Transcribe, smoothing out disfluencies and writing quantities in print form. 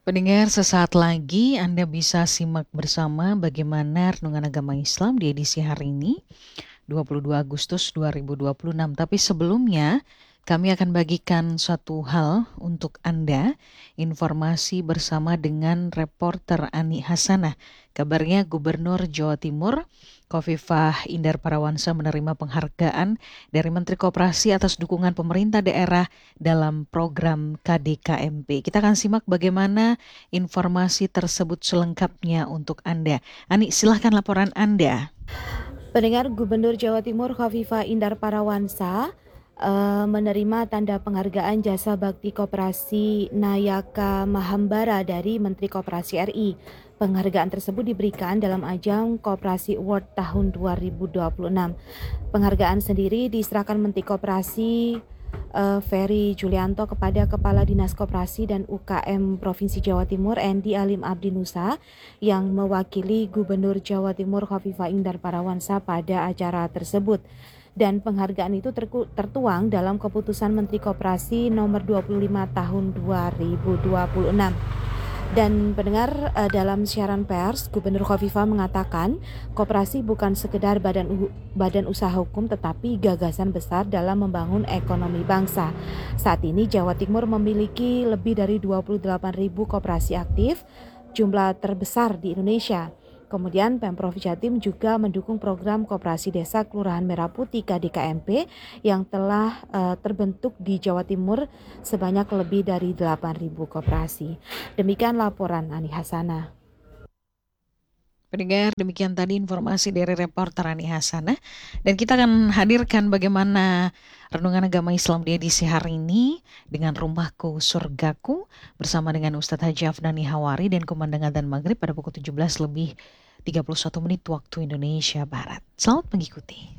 Pendengar, sesaat lagi Anda bisa simak bersama bagaimana Renungan Agama Islam di edisi hari ini, 22 Agustus 2026. Tapi sebelumnya, kami akan bagikan suatu hal untuk Anda, informasi bersama dengan reporter Ani Hasanah. Kabarnya Gubernur Jawa Timur, Khofifah Indar Parawansa menerima penghargaan dari Menteri Koperasi atas dukungan pemerintah daerah dalam program KDKMP. Kita akan simak bagaimana informasi tersebut selengkapnya untuk Anda. Ani, silahkan laporan Anda. Pendengar, Gubernur Jawa Timur Khofifah Indar Parawansa menerima tanda penghargaan jasa bakti koperasi Nayaka Mahambara dari Menteri Koperasi RI. Penghargaan tersebut diberikan dalam ajang Koperasi Award tahun 2026. Penghargaan sendiri diserahkan Menteri Koperasi Ferry Julianto kepada Kepala Dinas Koperasi dan UKM Provinsi Jawa Timur Endi Alim Abdinusa yang mewakili Gubernur Jawa Timur Khofifah Indar Parawansa pada acara tersebut. Dan penghargaan itu tertuang dalam Keputusan Menteri Koperasi nomor 25 tahun 2026. Dan pendengar, dalam siaran pers, Gubernur Khofifah mengatakan koperasi bukan sekedar badan usaha hukum tetapi gagasan besar dalam membangun ekonomi bangsa. Saat ini Jawa Timur memiliki lebih dari 28.000 koperasi aktif, jumlah terbesar di Indonesia. Kemudian Pemprov Jatim juga mendukung program Koperasi Desa Kelurahan Merah Putih KDKMP yang telah terbentuk di Jawa Timur sebanyak lebih dari 8.000 koperasi. Demikian laporan Ani Hasanah. Pendengar, demikian tadi informasi dari reporter Ani Hasanah. Dan kita akan hadirkan bagaimana Renungan Agama Islam di edisi hari ini dengan Rumahku Surgaku bersama dengan Ustadz Haji Afdani Hawari dan Komandan Adzan Maghrib pada pukul 17 lebih 31 menit waktu Indonesia Barat. Selamat mengikuti.